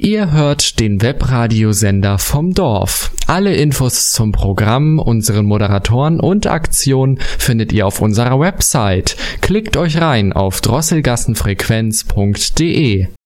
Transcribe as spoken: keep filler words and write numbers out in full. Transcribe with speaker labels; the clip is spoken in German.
Speaker 1: Ihr hört den Webradiosender vom Dorf. Alle Infos zum Programm, unseren Moderatoren und Aktionen findet ihr auf unserer Website. Klickt euch rein auf drosselgassenfrequenz punkt de.